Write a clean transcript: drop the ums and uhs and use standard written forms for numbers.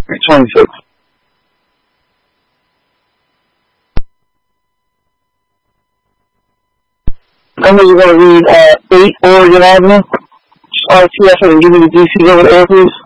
26. I'm going to read 8 Oregon Avenue. RTF and give me the DCs over there, please.